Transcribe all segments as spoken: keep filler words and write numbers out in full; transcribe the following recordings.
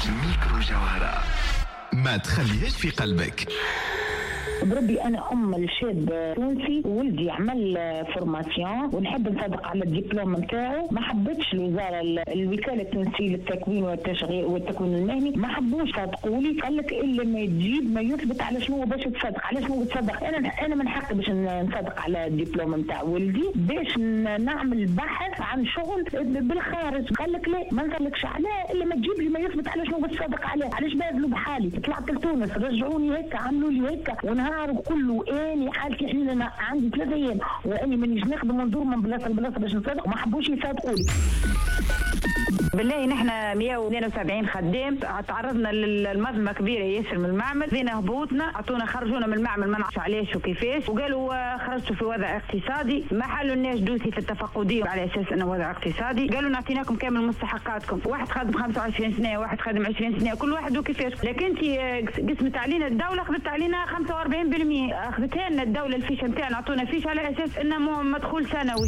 ميكرو جوهرة ما تخليهاش في قلبك. بربي انا ام الشاب تونسي وولدي يعمل فورماسيون ونحب نصدق على الدبلوم نتاعو. ما حبتش الوزاره الوكاله التونسيه للتكوين والتشغيل والتكوين المهني ما حبوش صدقوا لي. قال لك الا ما تجيب ما يثبت على شنو باش تصدق على شنو تصدق. انا انا من حقي باش نصدق على الدبلوم نتاع ولدي باش نعمل بحث عن شغل بالخارج. قال لك لا ما نسالكش عليه الا ما تجيب لي ما يثبت على شنو بتصدق عليه. علاش باذلوا بحالي طلعت لتونس رجعوني هيك عملوا لي هيك ونهار كله اني حالتي حين انا عندي ثلاث ايام واني مانيش ناخذ منظور من بلاصه لبلاصه باش نصدق وما حبوش يصدقوا لي. بالله نحن مئة واثنين وسبعين خدام تعرضنا للمظلمه كبيره ياسر من المعمل. زينا هبوطنا عطونا خرجونا من المعمل ما نعرفش علاش وكيفاش وقالوا خرجتوا في وضع اقتصادي. ما حلوا الناس دوسي في التفقديه على اساس انه وضع اقتصادي. قالوا نعطيناكم كامل مستحقاتكم. واحد خدم خمسة وعشرين سنه واحد خدم عشرين سنه كل واحد وكيفاش. لكن انت قسمت علينا الدوله اخذت علينا خمسة وأربعين بالمئة اخذتها لنا الدوله الفيشه نتاعنا عطونا فيش على اساس انه مدخول سنوي.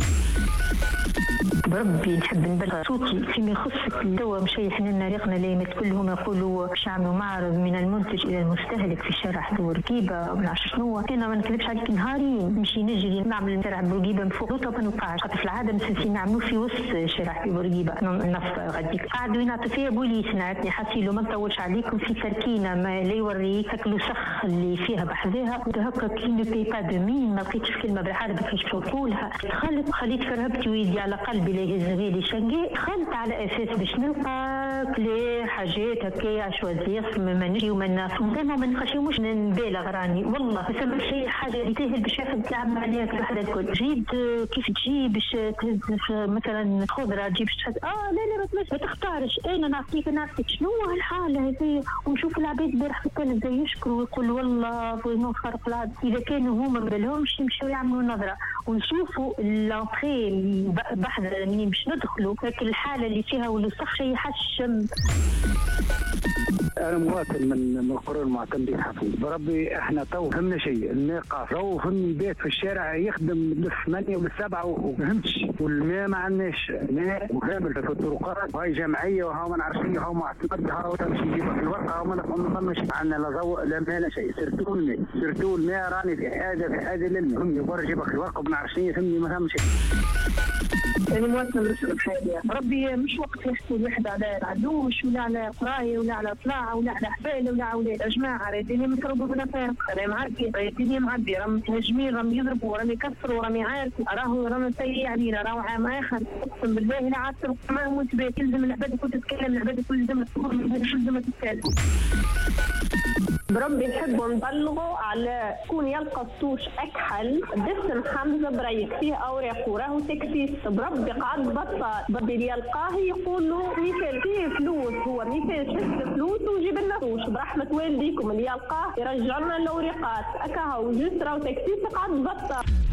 بربي نحب نبلغ صوتي فيما يخص الدواء مشيح لنا ريقنا ليمت كلهم يقولوا باش يعملوا معرض من المنتج الى المستهلك في شارع بورقيبه وما نعرفش شنو. انا ما نكذبش عليك نهارين نمشي نجري نعمل شارع بورقيبه من فوق لوطه ما نوقعش خاطر في العاده مسلسين نعملوا في وسط شارع بورقيبه النص غاديك قعدوا ينعطوا فيها بوليس نعرفني حسيلو ما نطولش عليكم في تركينه ما لا يوريك هاك الوسخ اللي فيها بحذاها هكا كي نو بي با دو مين ما لقيتش كلمه بالعربي كيفاش نقولها. دخلت خليت في رهبتي ويدي على قلبي لا يهز غيري شقي. دخلت على اساس باش نلقى كلي حاجات هكايا عشوائيات ما نجي وما ناس دائما ما نخشيوش نبالغ راني والله بس ما شيء حاجه اللي تاهل باش ياخذ تلعب عليك الوحده الكل. جيد كيف تجي باش تهز مثلا خضره تجيب اه لا لا ما تختارش. انا نعطيك نعطيك شنو هالحاله هذه ونشوف العباد البارح في التلفزيون يشكروا ويقولوا والله بغينا خرق العاد. اذا كانوا هما ما بالهمش يمشوا يعملوا نظره ونشوفوا لونطري بحث منين باش ندخلوا هيك الحاله اللي فيها والوسخ شيء يحشم. أنا مواطن من من القرى المعتمدين حفيظ بربي. إحنا تو فهمنا شيء الناقة تو فهمني بيت في الشارع يخدم للثمانية وللسبعة وفهمتش والماء ما عندناش ماء وكامل في الطرقات وهاي جمعية وها ما نعرفش فيها وما اعتمد هاو تمشي نجيبها في الورقة وما نفهمش عندنا لا ضوء لا ماء لا شيء. سرتوا الماء سرتوا الماء راني في حاجة في حاجة للماء فهمني ورجيبها في الورقة وما نعرفش فهمني ما فهمش. أنا مواطنة من الشرق الحالية. ربي مش وقت يحكي الواحد على العدوش ولا على قراية ولا على طلاعة ولا على حبالة ولا على أولاد. يا جماعة راه الدنيا متربوا بنا فارق راه معركة راه الدنيا معبية راهم متهاجمين راهم يضربوا راهم يكسروا راهم يعاركوا راهو راهم سيء علينا راهو عام آخر أقسم بالله لا عاد تروح معهم وتبات تلزم العباد كل تتكلم العباد كل لازم تقول مش لازم تتكلم. بربي نحبوا نبلغوا على كون يلقى الطوش أكحل دسم حمزة بريك فيه أوراق وراه تكسيس. بربي قعد بطل بربي اللي يلقاه يقول له مثال فيه فلوس هو مثال شد فلوس وجيب لنا طوش برحمة والديكم اللي يلقاه يرجع لنا الأوراقات أكاها وجسرة وتكسيس قعد بطل.